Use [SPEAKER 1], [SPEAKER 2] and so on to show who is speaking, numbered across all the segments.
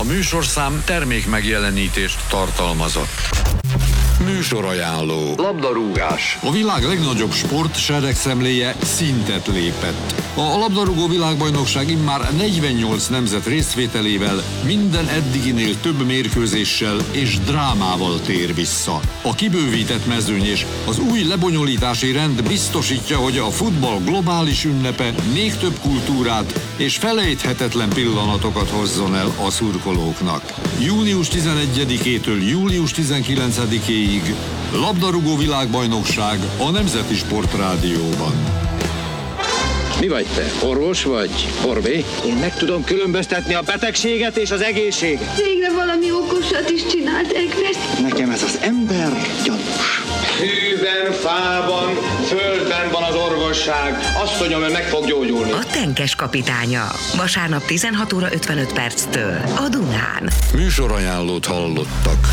[SPEAKER 1] műsorszám termék megjelenítést tartalmazott. Műsorajánló. Labdarúgás. A világ legnagyobb sport seregszemléje szintet lépett. A labdarúgó világbajnokság immár 48 nemzet részvételével minden eddiginél több mérkőzéssel és drámával tér vissza. A kibővített mezőny és az új lebonyolítási rend biztosítja, hogy a futball globális ünnepe még több kultúrát és felejthetetlen pillanatokat hozzon el a szurkolóknak. Június 11-től július 19-ig labdarúgó világbajnokság a Nemzeti Sportrádióban.
[SPEAKER 2] Mi vagy te? Orvos vagy? Orbé?
[SPEAKER 3] Én meg tudom különböztetni a betegséget és az egészséget.
[SPEAKER 4] Végre valami okosat is csinált Egnesz.
[SPEAKER 3] Nekem ez az ember gyanús.
[SPEAKER 5] Hűben, fában, földben van az orvosság. Asszonyom, ön meg fog gyógyulni.
[SPEAKER 6] A Tenkes kapitánya. Vasárnap 16 óra 55 perctől a Dunán.
[SPEAKER 1] Műsorajánlót hallottak.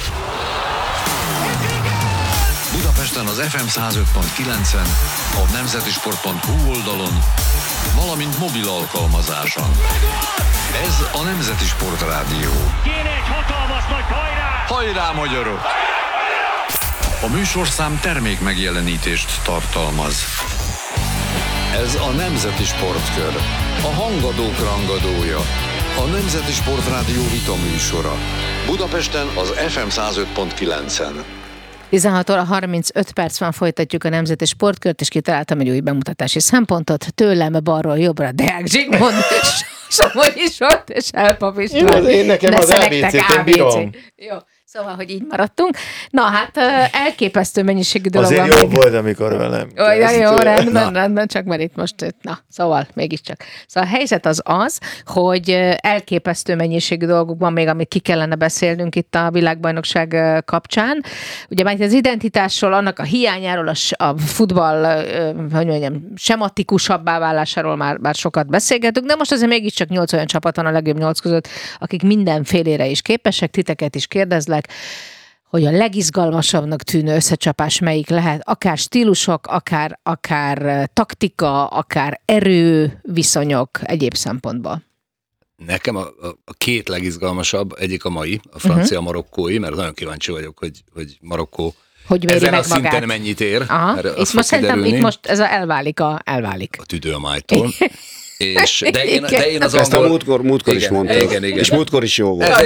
[SPEAKER 1] Budapesten az FM 105.9-en, a nemzetisport.hu oldalon, valamint mobil alkalmazáson. Ez a Nemzeti Sportrádió.
[SPEAKER 7] Kéne egy hatalmas nagy hajrá!
[SPEAKER 1] Hajrá, magyarok! A műsorszám termék megjelenítést tartalmaz. Ez a Nemzeti Sportkör, a hangadók rangadója, a Nemzeti Sportrádió vita műsora. Budapesten az FM 105.9-en.
[SPEAKER 8] 16 óra 35 perc van, folytatjuk a Nemzeti Sportkört, és kitaláltam egy új bemutatási szempontot. Tőlem balról jobbra Deák Zsigmond, Somogyi Zsolt és Elpap István.
[SPEAKER 9] Jó, én nekem az ABC-t, én bírom.
[SPEAKER 8] Jó, szóval, hogy így maradtunk. Na hát elképesztő mennyiségű dolog
[SPEAKER 9] azért
[SPEAKER 8] van.
[SPEAKER 9] Azért jó volt, amikor velem.
[SPEAKER 8] Jó, rendben, csak mert itt most, szóval mégiscsak. Szóval a helyzet az, hogy elképesztő mennyiségű dolgok van még, amit ki kellene beszélnünk itt a világbajnokság kapcsán. Ugye már az identitásról, annak a hiányáról, a futball, hogy mondjam, sematikusabbá válásáról már sokat beszélgetünk, de most azért mégiscsak 8 olyan csapat van a legjobb 8 között, akik mindenfélére is képesek, titeket is kérdezlek, hogy a legizgalmasabbnak tűnő összecsapás melyik lehet, akár stílusok, akár taktika, akár erő, viszonyok, egyéb szempontból.
[SPEAKER 10] Nekem a két legizgalmasabb, egyik a mai, a francia-marokkói, mert nagyon kíváncsi vagyok, hogy Marokkó ezen a szinten mennyit ér.
[SPEAKER 8] Itt most szerintem ez elválik.
[SPEAKER 10] A tüdő a májtól. De én az
[SPEAKER 2] ezt
[SPEAKER 10] angol...
[SPEAKER 2] a múltkor is mondta. Igen. És múltkor is jó volt.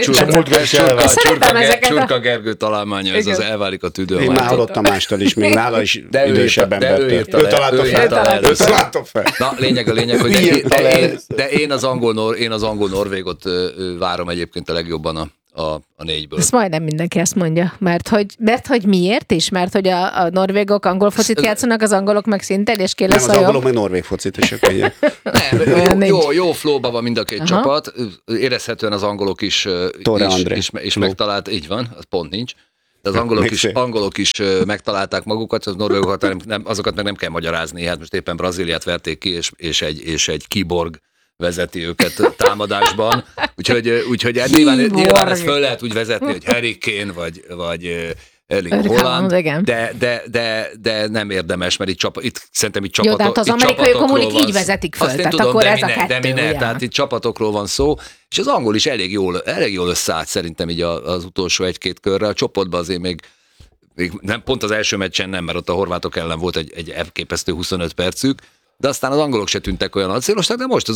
[SPEAKER 10] Csurka Gergő találmánya, ez az elválik a tüdő.
[SPEAKER 2] Én már hallottam mástól is, még nála is idősebb embertől.
[SPEAKER 10] Ő találta fel. Na, lényeg, hogy én az angol norvégot várom egyébként a legjobban a négyből.
[SPEAKER 8] Ezt majdnem mindenki ezt mondja, mert hogy miért is? Mert hogy a norvégok angol focit játszanak, az angolok meg szinten, és ki lesz
[SPEAKER 2] nem, az angolok meg norvég focit, és akkor
[SPEAKER 10] jó flowban van mind a két csapat, érezhetően az angolok is megtalált, így van, az pont nincs. De az angolok is megtalálták magukat, az norvégokat azokat meg nem kell magyarázni, hát most éppen Brazíliát verték ki, és egy kiborg vezeti őket támadásban, úgyhogy nyilván ezt föl lehet úgy vezetni, hogy Harry Kane vagy Erling Haaland, de nem érdemes, mert itt szerintem itt csapatokról van.
[SPEAKER 8] Jó, de hát az amerikaiak amúgy így vezetik föl, tehát tudom, akkor ez a kettő.
[SPEAKER 10] Tehát itt csapatokról van szó, és az angol is elég jól összeállt szerintem így az utolsó egy-két körre. A csoportban azért még nem, pont az első meccsen nem, mert ott a horvátok ellen volt egy elképesztő 25 percük, de aztán az angolok se tűntek olyan acélosnak, de most az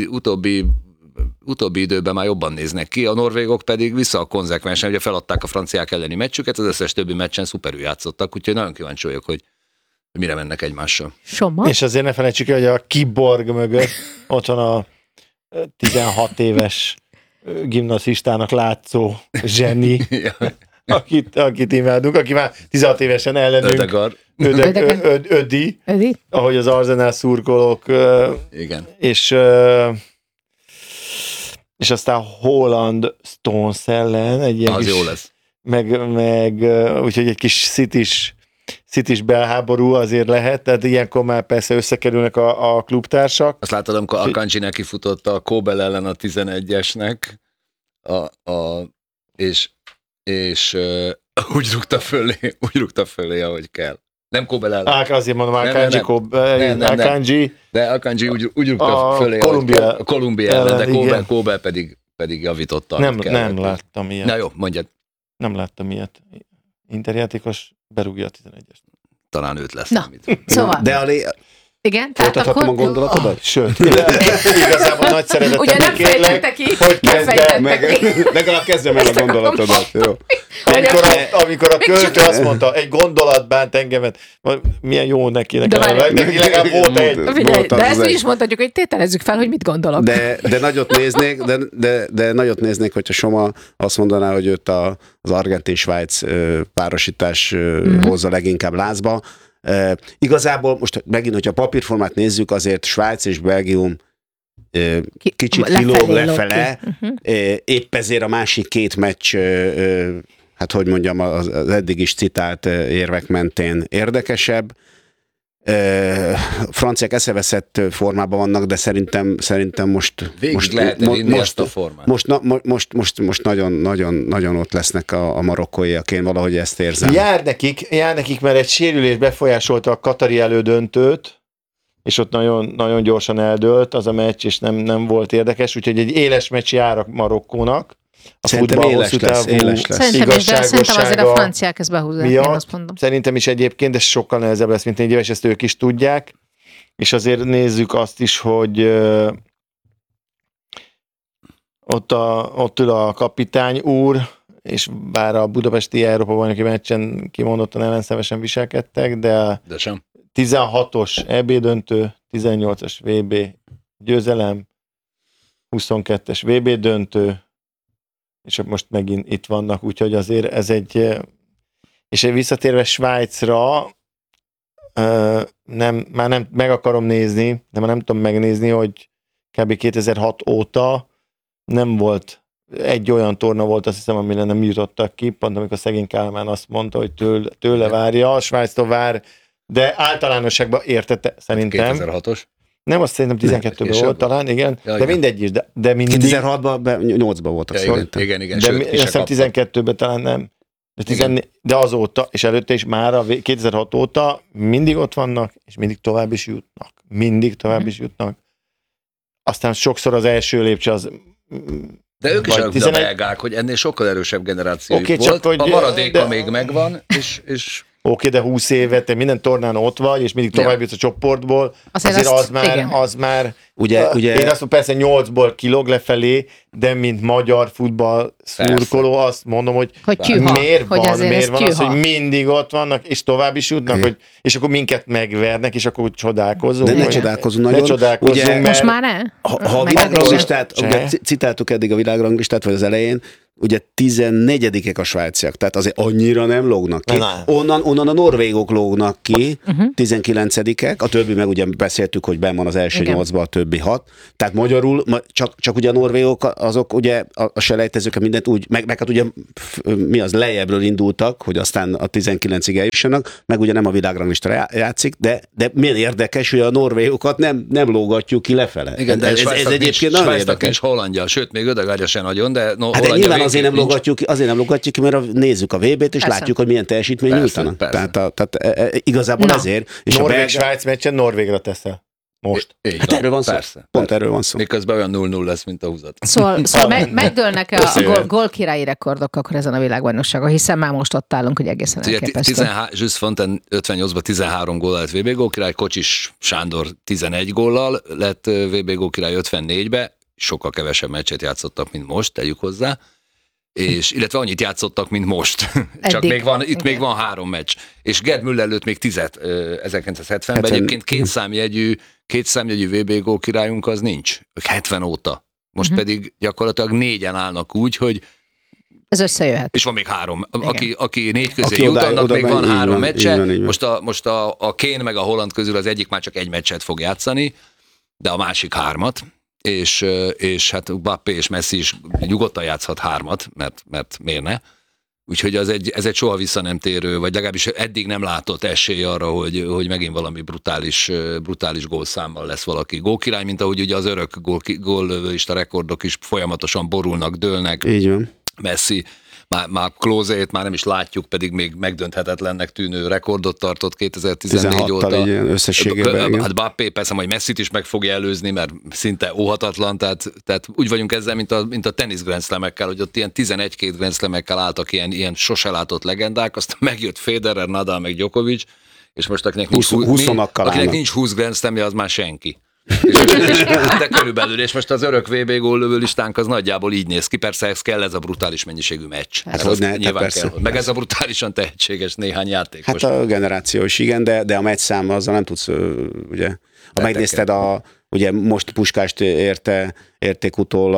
[SPEAKER 10] utóbbi időben már jobban néznek ki, a norvégok pedig vissza a konzekvensen, ugye feladták a franciák elleni meccsüket, az összes többi meccsen szuperül játszottak, úgyhogy nagyon kíváncsi vagyok, hogy mire mennek egymással.
[SPEAKER 8] Soma?
[SPEAKER 9] És azért ne felejtsük el, hogy a kiborg mögött ott van a 16 éves gimnaszistának látszó zseni, akit imádunk, aki már 16 évesen ellenünk. Ödi, ahogy az Arsenal szurkolók.
[SPEAKER 10] Igen.
[SPEAKER 9] És aztán Holland Stones ellen egy ilyen
[SPEAKER 10] az jó lesz.
[SPEAKER 9] Meg úgyhogy egy kis citis belháború azért lehet, tehát ilyenkor már persze összekerülnek a klubtársak.
[SPEAKER 10] Azt látod, amikor Akanji neki futott a Kóbel ellen a 11-esnek, és úgy rúgta fölé, ahogy kell. Nem Kóbel ellen.
[SPEAKER 9] Azért mondom, Akanji.
[SPEAKER 10] De Akanji úgy rúgta fölé, a Kolumbia ellen, de Kóbel pedig pedig javította.
[SPEAKER 9] Nem láttam ilyet.
[SPEAKER 10] Na jó, mondjad.
[SPEAKER 9] Nem láttam ilyet. Interjátékos berúgja a 11-est.
[SPEAKER 10] Talán őt lesz.
[SPEAKER 8] Na, szóval.
[SPEAKER 11] De
[SPEAKER 8] igen,
[SPEAKER 11] folytathatom a gondolatodat?
[SPEAKER 9] Sőt, igazából nagy szeretettel
[SPEAKER 8] ugye nem fejtette ki,
[SPEAKER 11] Legalább kezdjem el a gondolatodat. Jó.
[SPEAKER 9] Amikor a költő azt mondta, egy gondolat bánt engemet, milyen jó neki legalább volt egy.
[SPEAKER 8] Figyelj, de ezt is mondhatjuk, hogy tételezzük fel, hogy mit gondolok.
[SPEAKER 11] De nagyot néznék, hogyha Soma azt mondaná, hogy őt az Argentin-Svájc párosítás hozza leginkább lázba. Igazából most megint, hogyha a papírformát nézzük, azért Svájc és Belgium kicsit kilóg lefele, épp ezért a másik két meccs, hát hogy mondjam, az eddig is citált érvek mentén érdekesebb. Franciák eszeveszett formában vannak, de szerintem most
[SPEAKER 10] lehet vinni ezt a formát.
[SPEAKER 11] Most nagyon ott lesznek a marokkóiak, én valahogy ezt érzem.
[SPEAKER 9] Jár nekik, mert egy sérülés befolyásolta a katari elődöntőt, és ott nagyon, nagyon gyorsan eldőlt az a meccs, és nem volt érdekes, úgyhogy egy éles meccs jár a Marokkónak.
[SPEAKER 11] Szerintem éles lesz.
[SPEAKER 8] Szerintem azért a franciák ezt behúzzák, én azt mondom.
[SPEAKER 9] Szerintem is egyébként, de sokkal nehezebb lesz, mint 4 éves, ezt ők is tudják. És azért nézzük azt is, hogy ott ül a kapitány úr, és bár a budapesti Európa-bajnoki meccsen kimondottan ellenszemesen viselkedtek, de
[SPEAKER 10] sem.
[SPEAKER 9] 16-os EB döntő, 18-as VB győzelem, 22-es VB döntő, és most megint itt vannak, úgyhogy azért ez egy... És visszatérve Svájcra, már nem meg akarom nézni, de már nem tudom megnézni, hogy kb. 2006 óta nem volt egy olyan torna volt, azt hiszem, amire nem jutottak ki, pont amikor szegény Kálmán azt mondta, hogy tőle várja, a Svájctól vár, de általánosságban értette szerintem.
[SPEAKER 10] 2006-os?
[SPEAKER 9] Nem, azt szerintem 12-ben volt talán, igen, de mindegy is, de mindig...
[SPEAKER 11] 2006-ban, 8-ban voltak szerintem.
[SPEAKER 10] Igen.
[SPEAKER 9] De azt hiszem 12-ben talán nem. De azóta, és előtte is már 2006 óta mindig ott vannak, és mindig tovább is jutnak. Aztán sokszor az első lépcső az...
[SPEAKER 10] De ők is a belgák, hogy ennél sokkal erősebb generációjuk volt. A maradéka még megvan, és
[SPEAKER 9] Oké, de 20 évet, te minden tornán ott vagy, és mindig tovább jutsz a csoportból, azért az már ugye, én azt mondom, persze 8-ból kilóg lefelé, de mint magyar futball szurkoló azt mondom, hogy miért van az, hogy mindig ott vannak, és tovább is jutnak, és akkor minket megvernek, és akkor csodálkozunk.
[SPEAKER 11] De ne csodálkozunk nagyon.
[SPEAKER 9] Ne csodálkozunk,
[SPEAKER 8] ugye, most már ne?
[SPEAKER 11] Ha a világranglistát, citáltuk eddig a világranglistát, vagy az elején, ugye 14-ek a svájciak, tehát azért annyira nem lógnak ki. Onnan a norvégok lógnak ki, 19-ek, a többi meg ugye beszéltük, hogy benn van az első 8-ban, a többi 6. Tehát magyarul, csak ugye a norvégok, azok ugye a selejtezők mindent úgy, meg hát ugye mi az, lejjebbről indultak, hogy aztán a 19-ig eljussanak, meg ugye nem a világranglista játszik, de milyen érdekes, hogy a norvégokat nem lógatjuk ki lefele.
[SPEAKER 10] Igen, de ez egyébként nagyon érdekes. Hollandja, sőt, még Ödegaardja se nagyon, de Hollandja
[SPEAKER 11] azért nem lógatjuk ki, mert nézzük a VB-t, és látjuk, hogy milyen teljesítmény nyújtanak. Tehát igazából ezért. És
[SPEAKER 9] Norvég-Svájc meccsen Norvégra teszel. Most.
[SPEAKER 11] Hát erről van szó. Pont erről van szó.
[SPEAKER 10] Miközben olyan 0-0 lesz, mint a 20.
[SPEAKER 8] Szóval megdőlnek a gólkirályi rekordok akkor ezen a világbajnokságon, hiszen már most ott állunk, hogy egészen elképesztő.
[SPEAKER 10] Just Fontaine 58-ban 13 góllal lett VB gólkirály, Kocsis Sándor 11 góllal lett VB gólkirály 54-be, sokkal kevesebb meccset játszottak, mint most, tegyük hozzá. És illetve annyit játszottak, mint most. Csak még van 3 meccs. És Gerd Müller előtt még 10 1970-ben. Egyébként kétszámjegyű VB gólkirályunk az nincs. 70 óta. Most pedig gyakorlatilag 4-en állnak úgy, hogy
[SPEAKER 8] ez összejöhet.
[SPEAKER 10] És van még 3. Aki 4 közé jut, annak még van 3 meccse. Most a Kane meg a Holland közül az egyik már csak 1 meccset fog játszani, de a másik 3-at. És hát Mbappé és Messi is nyugodtan játszhat 3-at, mert miért ne? Úgyhogy ez egy soha vissza nem térő, vagy legalábbis eddig nem látott esély arra, hogy megint valami brutális gólszámmal lesz valaki gólkirály, mint ahogy ugye az örök góllövőista rekordok is folyamatosan borulnak, dőlnek.
[SPEAKER 11] Így van.
[SPEAKER 10] Már Klose-ét már nem is látjuk, pedig még megdönthetetlennek tűnő rekordot tartott 2014 óta.
[SPEAKER 11] Összességében.
[SPEAKER 10] Hát Mbappé persze majd Messit is meg fogja előzni, mert szinte óhatatlan, tehát úgy vagyunk ezzel, mint a tenisz Grand Slamekkel, hogy ott ilyen 11-2 Grand Slamekkel álltak ilyen sose látott legendák, aztán megjött Federer, Nadal meg Djokovic, és most akinek nincs 20 Grand Slamja, az már senki. De körülbelül, és most az örök VB góllövő listánk az nagyjából így néz ki, persze ez kell ez a brutális mennyiségű meccs.
[SPEAKER 11] Hát az nyilván persze,
[SPEAKER 10] kell. Meg ez a brutálisan tehetséges néhány játékos.
[SPEAKER 11] Hát a generáció is igen, de a meccs száma azzal nem tudsz, ugye, ha megnézted ugye most Puskást érték utól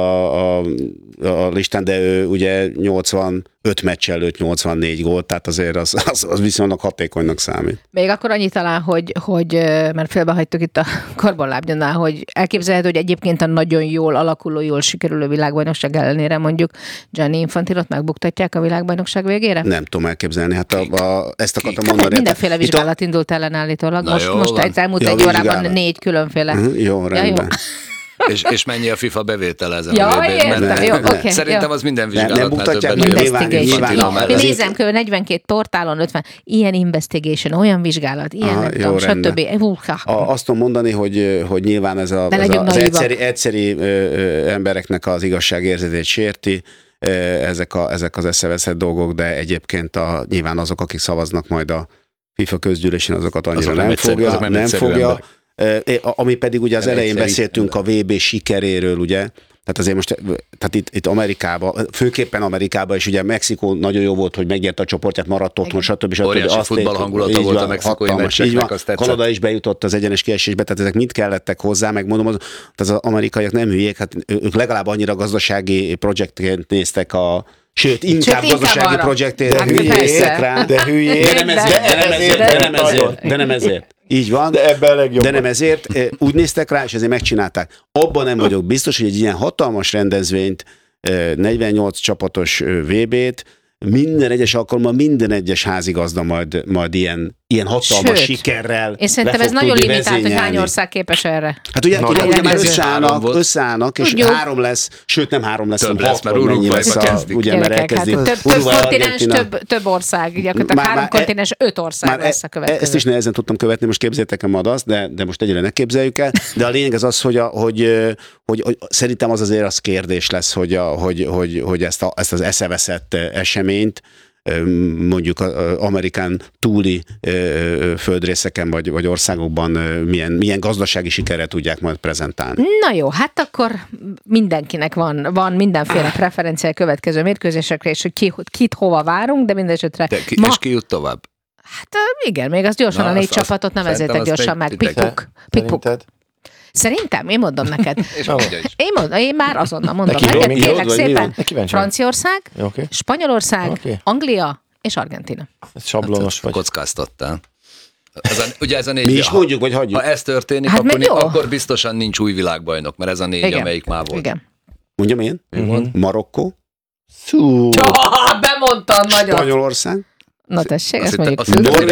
[SPEAKER 11] a listán, de ő ugye 85 meccs előtt 84 gólt, tehát azért az viszonylag hatékonynak számít.
[SPEAKER 8] Még akkor annyit talán, hogy mert félbehagytuk itt a karbonlábnyannál, hogy elképzelhető, hogy egyébként a nagyon jól alakuló, jól sikerülő világbajnokság ellenére mondjuk Gianni Infantilot megbuktatják a világbajnokság végére?
[SPEAKER 11] Nem tudom elképzelni, hát ezt akartam mondani.
[SPEAKER 8] Mindenféle vizsgálat indult ellen állítólag. Most elmúlt egy órában 4 különféle.
[SPEAKER 11] Jó, rendben.
[SPEAKER 10] És mennyi a FIFA bevétel ezen
[SPEAKER 8] ja,
[SPEAKER 10] a
[SPEAKER 8] értem, jó, okay,
[SPEAKER 10] szerintem
[SPEAKER 8] jó.
[SPEAKER 10] az minden vizsgálatnál többet.
[SPEAKER 8] Mi nézem kb. 42 portálon 50, ilyen investigation, olyan vizsgálat, ilyen nem tudom, stb.
[SPEAKER 11] Azt tudom mondani, hogy nyilván ez az egyszeri embereknek az igazságérzetét sérti, ezek az eszeveszett dolgok, de egyébként nyilván azok, akik szavaznak majd a FIFA közgyűlésén, azokat annyira nem fogja. Ami pedig ugye az elején beszéltünk a VB sikeréről, ugye, tehát azért most, tehát itt Amerikában, főképpen Amerikában, és ugye Mexikó nagyon jó volt, hogy megnyerte a csoportját, maradt otthon, stb.
[SPEAKER 10] Óriási futballhangulata volt a mexikói meccseknek, azt tetszett.
[SPEAKER 11] Kanada is bejutott az egyenes kiesésbe, tehát ezek mind kellettek hozzá, megmondom, az amerikaiak nem hülyék, hát ők legalább annyira gazdasági projektként néztek sőt, inkább gazdasági projektért néztek rá.
[SPEAKER 9] De hülyék.
[SPEAKER 11] De nem ezért. Így van, de nem ezért. Úgy néztek rá, és ezért megcsinálták. Abban nem vagyok biztos, hogy egy ilyen hatalmas rendezvényt, 48 csapatos VB-t, minden egyes alkalommal minden egyes házigazda majd ilyen hatalmas sikerrel.
[SPEAKER 8] És szerintem ez nagyon limitált, hogy hány ország képes erre.
[SPEAKER 11] Hát ugye már összeállnak, és 3 lesz, sőt nem 3 lesz,
[SPEAKER 10] több lesz, mert Uruguayba
[SPEAKER 11] ugye, mert elkezdik.
[SPEAKER 8] Több kontinens, több ország, gyakorlatilag 3 kontinens, 5 ország lesz a következő.
[SPEAKER 11] Ezt is nehezen tudtam követni, most képzeljétek el majd azt, de most egyre ne képzeljük el. De a lényeg az, hogy szerintem az azért az kérdés lesz, hogy ezt az eszeveszett eseményt mondjuk Amerikán túli földrészeken vagy országokban milyen gazdasági sikerre tudják majd prezentálni.
[SPEAKER 8] Na jó, hát akkor mindenkinek van mindenféle preferencia a következő mérkőzésekre, és hogy kit hova várunk, de mindesetre...
[SPEAKER 10] És ki jut tovább?
[SPEAKER 8] Hát igen, még az gyorsan a 4 csapatot nevezétek gyorsan meg. Pikpuk. Szerintem? Én mondom neked. Én már azonnal mondom neked. Kérlek szépen. Franciaország, Spanyolország, Anglia és Argentína.
[SPEAKER 9] Ez sablonos vagy.
[SPEAKER 10] Kockáztattál. Ugye ez a 4.
[SPEAKER 11] Mi is mondjuk, vagy hagyjuk?
[SPEAKER 10] Ha ez történik, akkor biztosan nincs új világbajnok, mert ez a 4, amelyik már volt.
[SPEAKER 8] Igen.
[SPEAKER 11] Mondjam én? Marokkó.
[SPEAKER 8] Bemondtam nagyon.
[SPEAKER 11] Spanyolország.
[SPEAKER 8] Na tessék, ezt mondjuk.